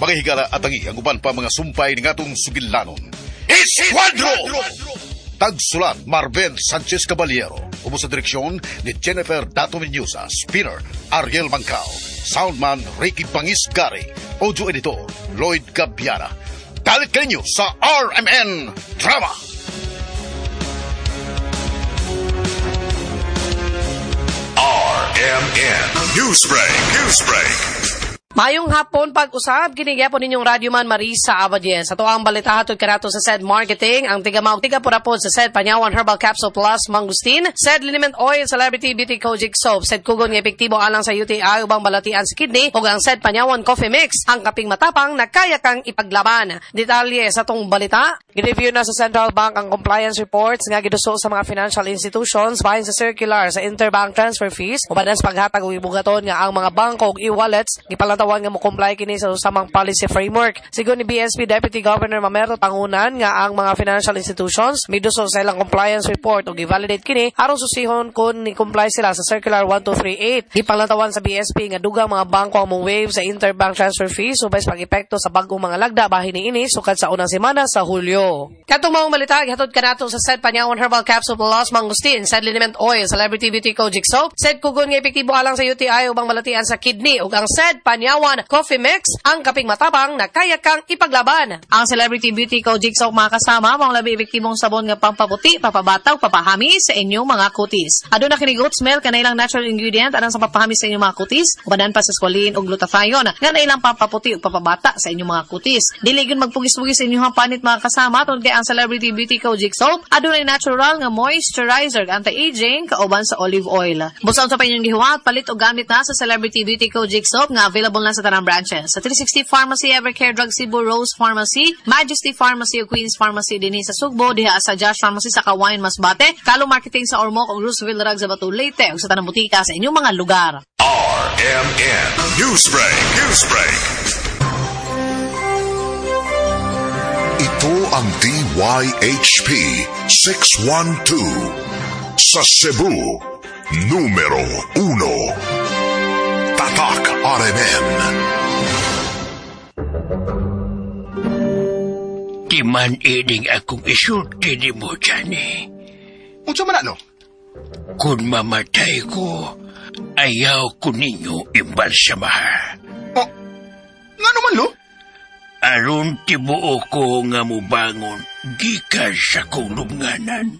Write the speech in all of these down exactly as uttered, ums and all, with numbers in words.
Pangahigala at tangi ang uban pa mga sumpay ng atong sugilanon. Esquadro! Tagsulat Marvel Sanchez Caballero. Ubo sa direksyon ni Jennifer Dato Menyusa. Spinner Ariel Mancao. Soundman Ricky Pangisgari. Audio editor Lloyd Gabiana. Dalit kaninyo sa R M N Drama. R M N Newsbreak. Newsbreak. Mayong hapon pag-usab, kinigyapo ninyong Radyo Man Marisa Abadien. Sa tuwang balita hatod kanato sa S E D Marketing, ang tigamao tigapurapod sa S E D Panyawan Herbal Capsule Plus Mangustin, S E D Liniment Oil Celebrity Beauty Kojic Soap, S E D Kugon nga epektibo alang sa U T I ubang balatian sa kidney, ug ang S E D Panyawan Coffee Mix, ang kaping matapang na kaya kang ipaglaban. Detalye sa tong balita, gi-review na sa Central Bank ang compliance reports nga giduso sa mga financial institutions bahin sa circular sa interbank transfer fees, uban sa paghatag og ibugaton nga ang mga bangko ug e-wallets gipalang tawan nga mo comply kini sa usamang policy framework. Sigon ni B S P Deputy Governor Mamero Pangunan nga ang mga financial institutions miduso sa ilang compliance report ug i-validate kini aron susihon kung ni comply sila sa Circular one two three eight. Gipanglatawan sa B S P nga dugang mga bangko ang mo-waive sa interbank transfer fees ubay sa pag-epekto sa bagong mga lagda bahin niini sukad sa unang semana sa Hulyo. Katong mga balita gihatod kanato sa S E D Panyawan Herbal Capsule Plus Mangustin, S E D Liniment Oil Celebrity Beauty Kojic Soap, S E D Kugon nga epektibo alang sa U T I ubang balatian sa kidney ug ang S E D Panyawan Coffee Mix, ang kaping matapang na kaya kang ipaglaban. Ang Celebrity Beauty Kojic Soap mga kasama, mga labi epektibong sabon nga pampaputi, papabataw, papahami sa inyong mga kutis. Aduna kini goat smell kanailang natural ingredient anang sa papahami sa inyong mga kutis, ubanan pa sa squalene ug glutathione nga nailang pampaputi ug papabata sa inyong mga kutis. Dili gyud magpugis-pugis sa inyong panit mga kasama tungod kay ang Celebrity Beauty Kojic Soap adunay natural nga moisturizer, anti-aging kauban sa olive oil. Busa sa pa inyong gihuwat, palit og gamit na sa Celebrity Beauty Kojic Soap nga available na sa tanang branches. Sa three sixty Pharmacy, Evercare Drug Cebu, Rose Pharmacy, Majesty Pharmacy, Queens Pharmacy dinhi sa Sugbo, diha sa Josh Pharmacy sa Kawayan Masbate, Kalo Marketing sa Ormoc ug Roosevelt Drug sa Batu Leyte ug sa tanang butika sa inyong mga lugar. R M N Newsbreak. Newsbreak. Ito ang D Y H P six one two sa Cebu, numero uno. Tatak R M N. Di man ining akong isulti ni mo dyan eh. Unsa man ano? Kung mamatay ko, ayaw ko ninyo imbalsamahan. Oh, nga naman lo? Aron tibuo ko nga mubangon, gikan sa kong lubnganan.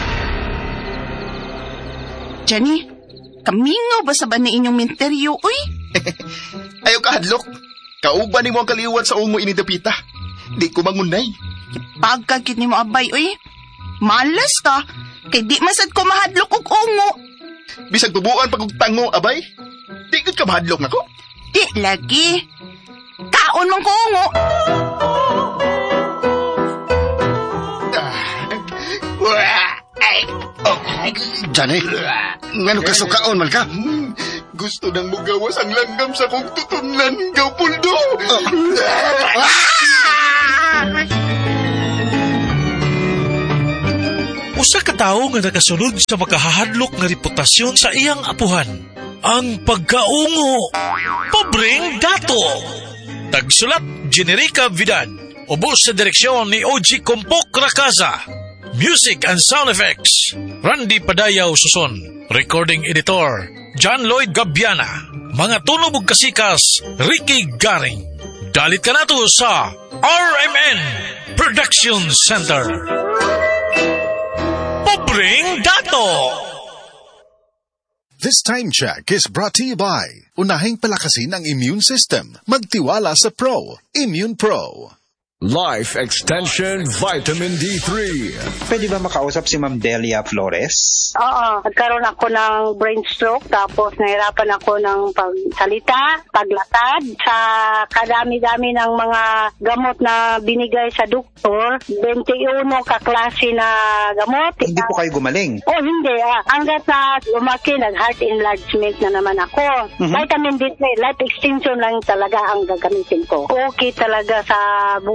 Jenny, kamingaw ba sa ba ni inyong minteryo, uy? Ayaw ka hadlok. Kauban ni mo ang kaliwat sa umo inidapita. Di ko mangunay. Pagkakit ni mo abay, uy. Malas ka. Kay di masad ko mahadlok og ungo. Bisag tubuan pag tango, abay. Di gud ka mahadlok nako. Di lagi. Kaon man ko ungo. Johnny, ngano ka sukaon man ka? Gusto nang mugawas ang langgam sa kong tutunlan, Gapuldo. Usa ka tawo nga nakasunod sa makahahadlok nga reputasyon sa iyang apuhan. Ang pagkaungo. Pobreng dato. Tagsulat Generica Vidal. Ubos sa direksyon ni O G Compok Rakaza. Music and sound effects Randy Padayaw Suson. Recording editor John Lloyd Gabiana. Mga tunog ug kasikas Ricky Garing. Dalit ka nato sa R M N Production Center. Pobreng dato. This time check is brought to you by Unahing palakasin ang immune system. Magtiwala sa Pro. Immune Pro. Life Extension Vitamin D three. Pwede ba makausap si Ma'am Delia Flores? Oo, nagkaroon ako ng brain stroke tapos nahirapan ako ng pagsalita, paglatad. Sa kadami-dami ng mga gamot na binigay sa doktor, twenty-one kaklase na gamot. Hindi po kayo gumaling? Oh, hindi. Ah. Hanggat na lumaki, nag-heart enlargement na naman ako. Mm-hmm. Vitamin D three, life extension lang talaga ang gagamitin ko. Okay talaga sa buhay.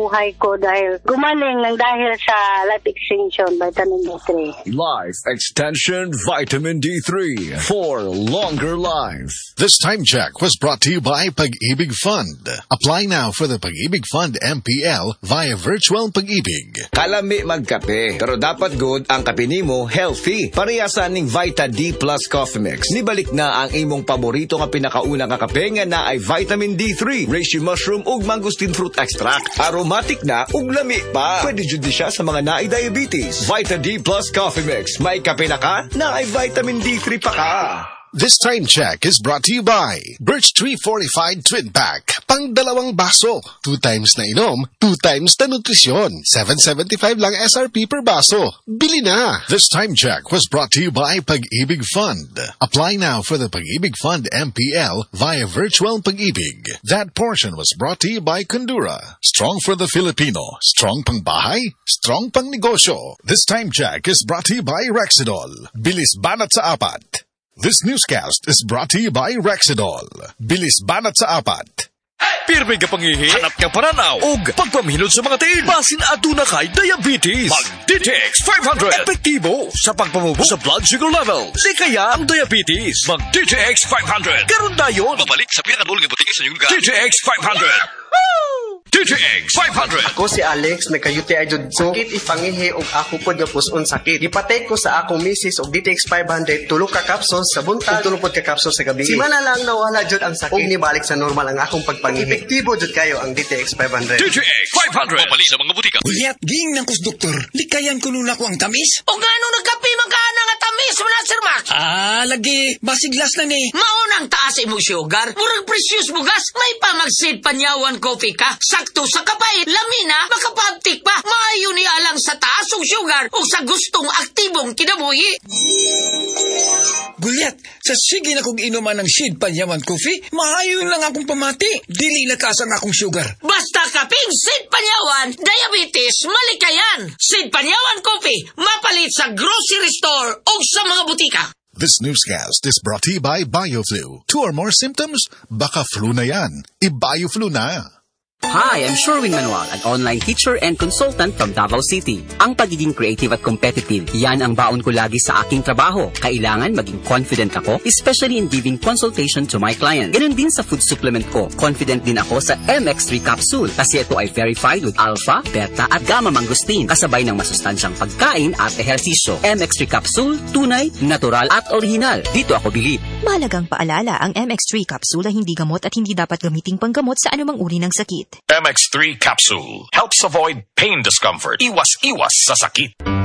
buhay ko dahil gumaling ng dahil sa life extension, vitamin D three. Life Extension Vitamin D three for longer life. This time check was brought to you by Pag-ibig Fund. Apply now for the Pag-ibig Fund M P L via Virtual Pag-ibig. Kalami magkape, pero dapat good ang kape nimo healthy. Parehasan ning Vita D Plus Coffee Mix. Nibalik na ang imong paborito nga pinakauna nga kape nga na ay vitamin D three, reishi mushroom ug mangosteen fruit extract. Aromatic na ug lami pa. Pwede jud siya sa mga naay diabetes. Vita D Plus Coffee Mix. May kape na ka, na ay vitamin D three pa ka. This time check is brought to you by Birch Tree Fortified Twin Pack. Pang dalawang baso. Two times na inom, two times na nutrisyon. seven seventy-five lang S R P per baso. Bili na! This time check was brought to you by Pag-ibig Fund. Apply now for the Pag-ibig Fund M P L via Virtual Pag-ibig. That portion was brought to you by Condura. Strong for the Filipino. Strong pang bahay. Strong pang negosyo. This time check is brought to you by Rexidol. Bilis banat sa apat. This newscast is brought to you by Rexidol. Bilis banat sa apat. Pirmi ka pangihi, hanap ka paranaw, ug pagpaminod sa mga tiil. Basin aduna kay diabetes. Mag-D T X five hundred. Epektibo sa pagpamubo sa blood sugar level. Di kaya ang diabetes. Mag-D T X five hundred. Karon dayon. Babalik sa pinakadulong ibutik sa inyong lugar. D T X five hundred. D T X five hundred. Ako si Alex, nagka-U T I jud ko. Sakit ipangihi og ako pod nga puson sakit. Gipatay ko sa akong misis og D T X five hundred, tulo ka capsules sa buntag, tulo pod ka capsules sa gabi. Simana lang nawala jud ang sakit. Og nibalik sa normal ang akong pagpangihi. Epektibo jud kayo ang D T X five hundred. D T X five hundred. Pabalik sa mga butika. Ulyat, ging nang kus doktor. Likayan ko nula ko ang tamis. O ngano nagkapi magkana nga tamis mo na, Sir Max? Ah, lagi. Basiglas na ni. Maunang taas imong sugar. Murag precious mo gas. May pamagsid panyawan coffee ka. Sakto sa kapait, lamina, makapabtik pa. Maayo ni alang sa taas og sugar o sa gustong aktibong kinabuhi. Gulyat, sa sige na kong inuman ng Sid Panyawan Coffee, maayo lang akong pamati. Dili lakas ang akong sugar. Basta kaping Sid Panyawan, diabetes, malikayan. Sid Panyawan Coffee, mapalit sa grocery store o sa mga butika. This newscast is brought to you by BioFlu. Two or more symptoms? Baka flu na yan. I-BioFlu na. Hi, I'm Sherwin Manuel, an online teacher and consultant from Davao City. Ang pagiging creative at competitive, yan ang baon ko lagi sa aking trabaho. Kailangan maging confident ako, especially in giving consultation to my client. Ganun din sa food supplement ko. Confident din ako sa M X three capsule kasi ito ay verified with alpha, beta at gamma mangosteen kasabay ng masustansyang pagkain at ehersisyo. M X three capsule, tunay, natural at original. Dito ako bilib. Mahalagang paalala, ang M X three capsule ay hindi gamot at hindi dapat gamiting panggamot sa anumang uri ng sakit. M X three capsule helps avoid pain discomfort. Iwas-iwas sa sakit.